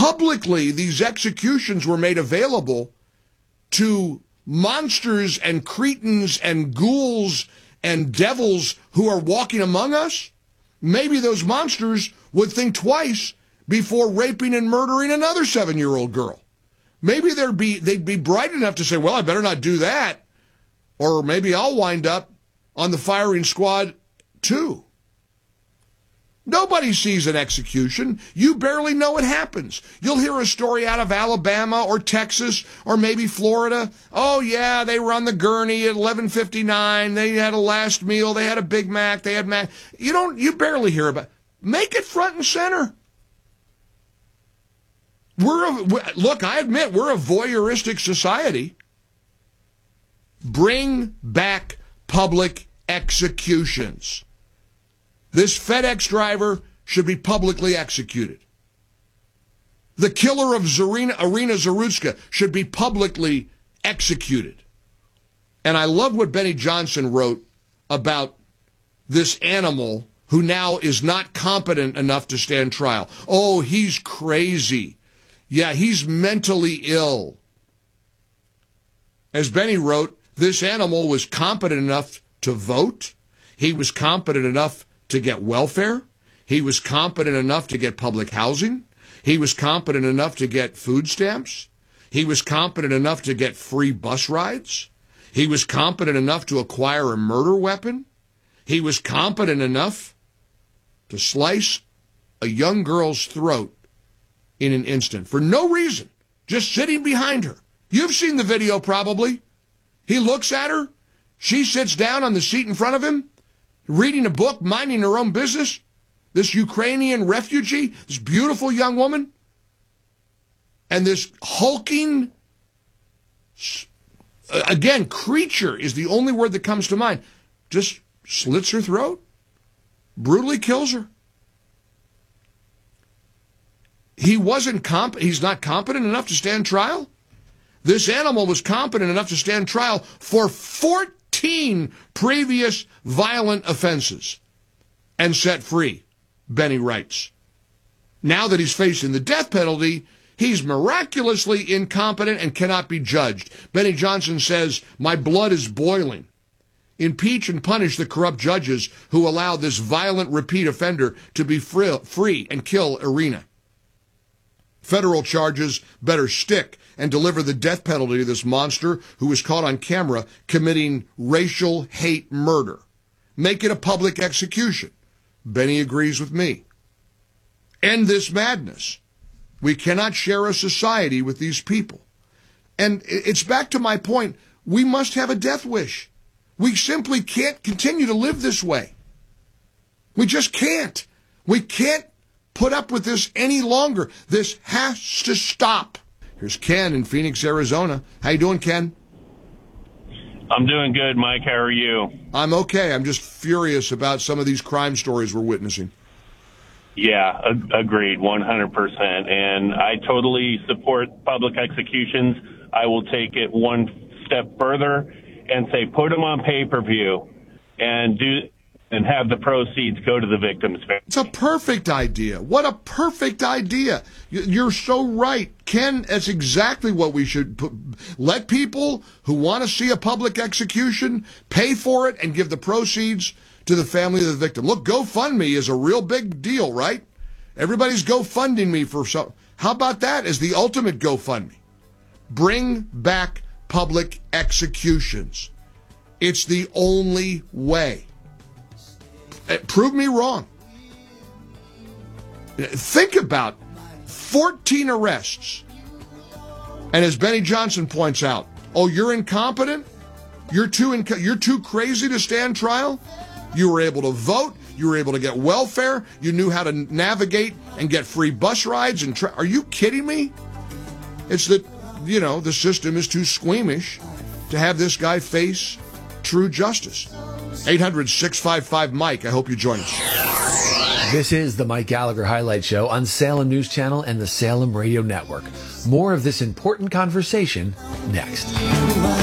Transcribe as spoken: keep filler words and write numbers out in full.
publicly these executions were made available to monsters and cretins and ghouls and devils who are walking among us, maybe those monsters would think twice before raping and murdering another seven-year-old girl. Maybe they'd be, they'd be bright enough to say, well, I better not do that, or maybe I'll wind up on the firing squad too. Nobody sees an execution. You barely know it happens. You'll hear a story out of Alabama or Texas or maybe Florida. Oh, yeah, they were on the gurney at eleven fifty-nine. They had a last meal. They had a Big Mac. They had Mac. You don't, you barely hear about it. Make it front and center. We're a, look, I admit, we're a voyeuristic society. Bring back public executions. This FedEx driver should be publicly executed. The killer of Zarina, Irina Zarutska should be publicly executed. And I love what Benny Johnson wrote about this animal who now is not competent enough to stand trial. Oh, he's crazy. Yeah, he's mentally ill. As Benny wrote, this animal was competent enough to vote. He was competent enough to get welfare. He was competent enough to get public housing. He was competent enough to get food stamps. He was competent enough to get free bus rides. He was competent enough to acquire a murder weapon. He was competent enough to slice a young girl's throat in an instant for no reason, just sitting behind her. You've seen the video probably. He looks at her. She sits down on the seat in front of him, reading a book, minding her own business. This Ukrainian refugee, this beautiful young woman, and this hulking, again, creature is the only word that comes to mind, just slits her throat, brutally kills her. He wasn't comp- he's not competent enough to stand trial? This animal was competent enough to stand trial for fourteen previous violent offenses and set free, Benny writes. Now that he's facing the death penalty, he's miraculously incompetent and cannot be judged. Benny Johnson says, my blood is boiling. Impeach and punish the corrupt judges who allowed this violent repeat offender to be free and kill Irina. Federal charges better stick and deliver the death penalty to this monster who was caught on camera committing racial hate murder. Make it a public execution. Benny agrees with me. End this madness. We cannot share a society with these people. And it's back to my point. We must have a death wish. We simply can't continue to live this way. We just can't. We can't put up with this any longer. This has to stop. Here's Ken in Phoenix, Arizona. How you doing, Ken? I'm doing good, Mike. How are you? I'm okay. I'm just furious about some of these crime stories we're witnessing. Yeah, ag- agreed, one hundred percent. And I totally support public executions. I will take it one step further and say put them on pay-per-view and do and have the proceeds go to the victims. It's a perfect idea. What a perfect idea. You're so right. Ken, that's exactly what we should put. Let people who want to see a public execution pay for it and give the proceeds to the family of the victim. Look, GoFundMe is a real big deal, right? Everybody's GoFunding me for some. How about that as the ultimate GoFundMe? Bring back public executions. It's the only way. Prove me wrong. Think about fourteen arrests. And as Benny Johnson points out, oh, you're incompetent? You're too inc- you're too crazy to stand trial? You were able to vote. You were able to get welfare. You knew how to navigate and get free bus rides. And tra- Are you kidding me? It's that, you know, the system is too squeamish to have this guy face true justice. eight hundred, six five five, Mike. I hope you join us. This is the Mike Gallagher Highlight Show on Salem News Channel and the Salem Radio Network. More of this important conversation next.